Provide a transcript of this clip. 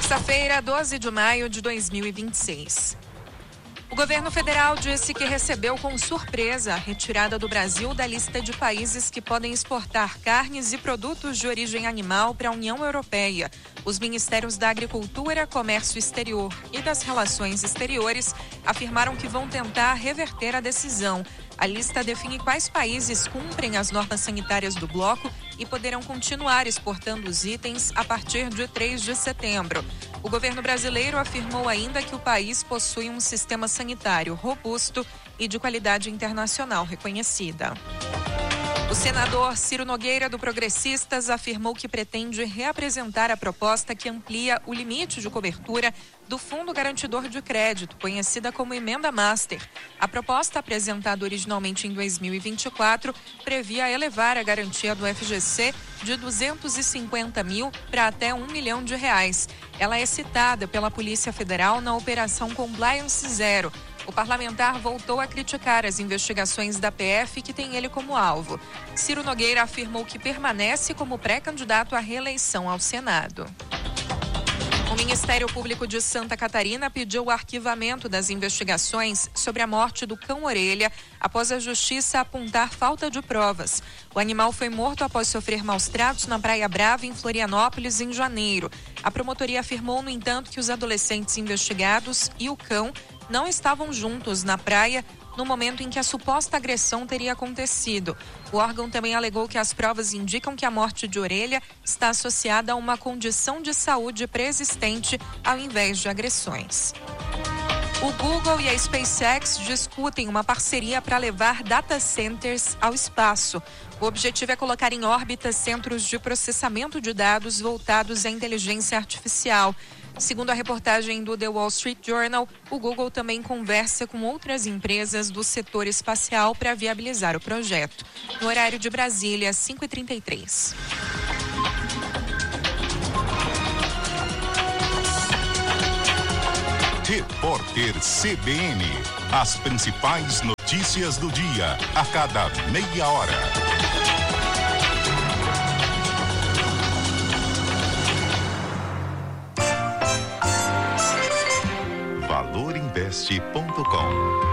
Terça-feira, 12 de maio de 2026. O governo federal disse que recebeu com surpresa a retirada do Brasil da lista de países que podem exportar carnes e produtos de origem animal para a União Europeia. Os ministérios da Agricultura, Comércio Exterior e das Relações Exteriores afirmaram que vão tentar reverter a decisão. A lista define quais países cumprem as normas sanitárias do bloco e poderão continuar exportando os itens a partir de 3 de setembro. O governo brasileiro afirmou ainda que o país possui um sistema sanitário robusto e de qualidade internacional reconhecida. O senador Ciro Nogueira, do Progressistas, afirmou que pretende reapresentar a proposta que amplia o limite de cobertura do Fundo Garantidor de Crédito, conhecida como Emenda Master. A proposta, apresentada originalmente em 2024, previa elevar a garantia do FGC de 250 mil para até R$1 milhão. Ela é citada pela Polícia Federal na Operação Compliance Zero. O parlamentar voltou a criticar as investigações da PF que tem ele como alvo. Ciro Nogueira afirmou que permanece como pré-candidato à reeleição ao Senado. O Ministério Público de Santa Catarina pediu o arquivamento das investigações sobre a morte do cão-orelha após a justiça apontar falta de provas. O animal foi morto após sofrer maus tratos na Praia Brava, em Florianópolis, em janeiro. A promotoria afirmou, no entanto, que os adolescentes investigados e o cão não estavam juntos na praia no momento em que a suposta agressão teria acontecido. O órgão também alegou que as provas indicam que a morte de Orelha está associada a uma condição de saúde pré-existente ao invés de agressões. O Google e a SpaceX discutem uma parceria para levar data centers ao espaço. O objetivo é colocar em órbita centros de processamento de dados voltados à inteligência artificial. Segundo a reportagem do The Wall Street Journal, o Google também conversa com outras empresas do setor espacial para viabilizar o projeto. No horário de Brasília, 5h33. Repórter CBN. As principais notícias do dia, a cada meia hora. valorinvest.com